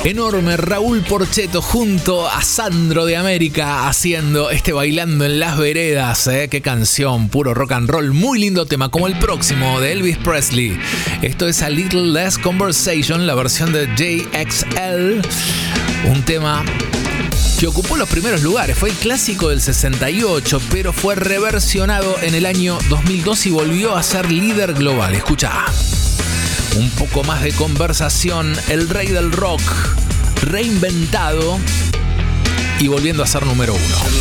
Enorme Raúl Porchetto junto a Sandro de América haciendo Bailando en las Veredas. Qué canción, puro rock and roll, muy lindo tema, como el próximo de Elvis Presley. Esto es A Little Less Conversation, la versión de JXL, un tema que ocupó los primeros lugares. Fue el clásico del 68, pero fue reversionado en el año 2002 y volvió a ser líder global. Escucha. Un poco más de conversación, el rey del rock, reinventado y volviendo a ser número 1.